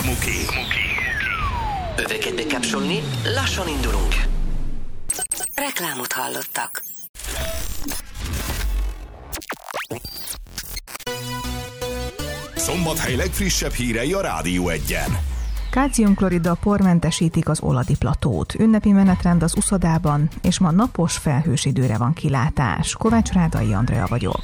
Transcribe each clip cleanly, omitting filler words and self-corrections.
Muki. Öveket bekapcsolni, lassan indulunk. Reklámot hallottak. Szombathely legfrissebb hírei a Rádió 1-en. Kálciumkloriddal pormentesítik az Oladi platót. Ünnepi menetrend az uszodában, és ma napos, felhős időre van kilátás. Kovács Rádai Andrea vagyok.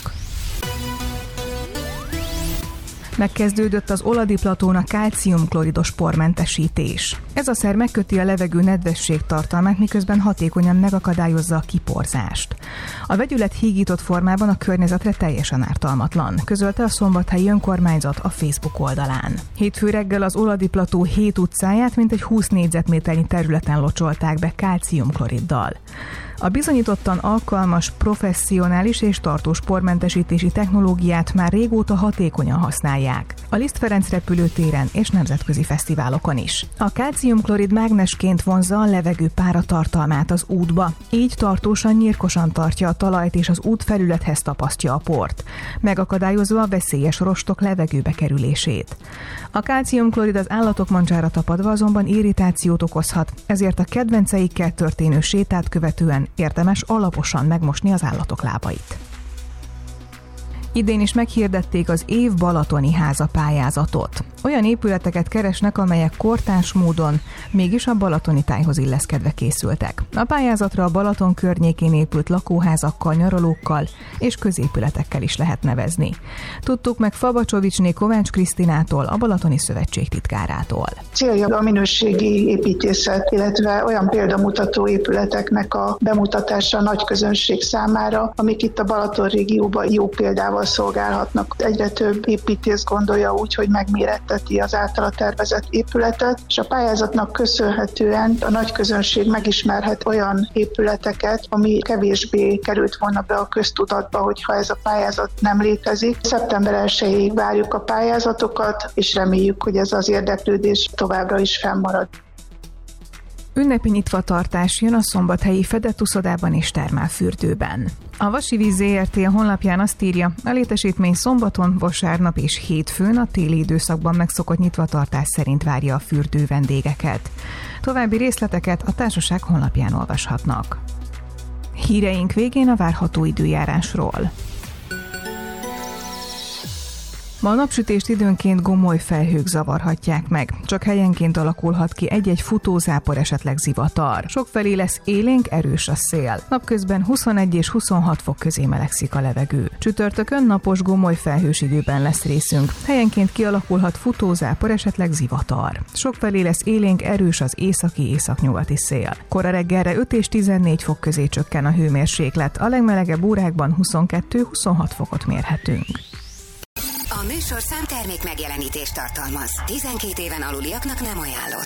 Megkezdődött az Oladi platón a kálciumkloridos pormentesítés. Ez a szer megköti a levegő nedvesség tartalmát, miközben hatékonyan megakadályozza a kiporzást. A vegyület hígított formában a környezetre teljesen ártalmatlan, közölte a szombathelyi önkormányzat a Facebook oldalán. Hétfő reggel az Oladi plató 7 utcáját mintegy 20 négyzetméternyi területen locsolták be kálciumkloriddal. A bizonyítottan alkalmas, professzionális és tartós pormentesítési technológiát már régóta hatékonyan használják. A Liszt Ferenc repülőtéren és nemzetközi fesztiválokon is. A kálciumklorid mágnesként vonzza a levegő páratartalmát az útba, így tartósan nyírkosan tartja a talajt és az út felülethez tapasztja a port, megakadályozva a veszélyes rostok levegőbe kerülését. A kálciumklorid az állatok mancsára tapadva azonban irritációt okozhat, ezért a kedvenceikkel történő sétát követően érdemes alaposan megmosni az állatok lábait. Idén is meghirdették az év balatoni háza pályázatot. Olyan épületeket keresnek, amelyek kortárs módon mégis a balatoni tájhoz illeszkedve készültek. A pályázatra a Balaton környékén épült lakóházakkal, nyaralókkal és középületekkel is lehet nevezni. Tudtuk meg Fabacsovicsné Kovács Krisztinától, a Balatoni Szövetség titkárától. Célja a minőségi építészet, illetve olyan példamutató épületeknek a bemutatása a nagy közönség számára, amik itt a Balaton régióban jó példával szolgálhatnak. Egyre több építész gondolja úgy, hogy megméretteti az általa tervezett épületet, és a pályázatnak köszönhetően a nagy közönség megismerhet olyan épületeket, ami kevésbé került volna be a köztudatba, hogyha ez a pályázat nem létezik. Szeptember 1-ig várjuk a pályázatokat, és reméljük, hogy ez az érdeklődés továbbra is fennmarad. Ünnepi nyitvatartás jön a szombathelyi fedett uszodában és termálfürdőben. A Vasi Víz Zrt. A honlapján azt írja, a létesítmény szombaton, vasárnap és hétfőn a téli időszakban megszokott nyitvatartás szerint várja a fürdő vendégeket. További részleteket a társaság honlapján olvashatnak. Híreink végén a várható időjárásról. Ma a napsütést időnként gomoly felhők zavarhatják meg. Csak helyenként alakulhat ki egy-egy futózápor, esetleg zivatar. Sokfelé lesz élénk, erős a szél. Napközben 21 és 26 fok közé melegszik a levegő. Csütörtökön napos, gomoly felhős időben lesz részünk. Helyenként kialakulhat futózápor, esetleg zivatar. Sokfelé lesz élénk, erős az északi-északnyugati szél. Kora reggelre 5 és 14 fok közé csökken a hőmérséklet. A legmelegebb órákban 22-26 fokot mérhetünk. A műsorszám termék megjelenítést tartalmaz. 12 éven aluliaknak nem ajánlott.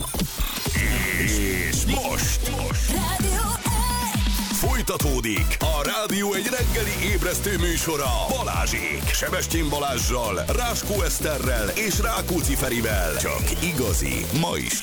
És most folytatódik a Rádió egy reggeli ébresztő műsora Balázsék, Sebestyén Balázssal, Ráskó Eszterrel és Rákóczi Ferivel. Csak igazi, ma is